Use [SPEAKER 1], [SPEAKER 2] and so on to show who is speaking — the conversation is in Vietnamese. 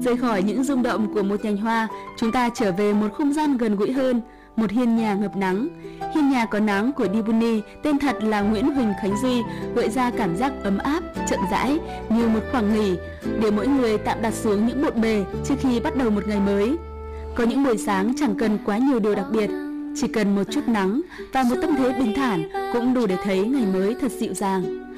[SPEAKER 1] Rời khỏi những rung động của một nhành hoa, chúng ta trở về một không gian gần gũi hơn, một hiên nhà ngập nắng. Hiên nhà có nắng của Dibuni, tên thật là Nguyễn Huỳnh Khánh Duy, gợi ra cảm giác ấm áp, chậm rãi như một khoảng nghỉ để mỗi người tạm đặt xuống những bộn bề trước khi bắt đầu một ngày mới. Có những buổi sáng chẳng cần quá nhiều điều đặc biệt, chỉ cần một chút nắng và một tâm thế bình thản cũng đủ để thấy ngày mới thật dịu dàng.